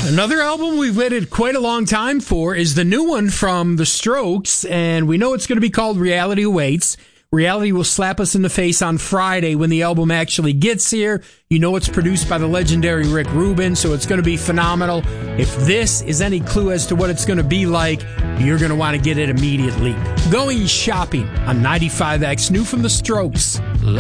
Another album we've waited quite a long time for is the new one from The Strokes, and we know it's going to be called Reality Awaits. Reality will slap us in the face on Friday when the album actually gets here. You know it's produced by the legendary Rick Rubin, so it's going to be phenomenal. If this is any clue as to what it's going to be like, you're going to want to get it immediately. Going shopping on 95X, new from The Strokes.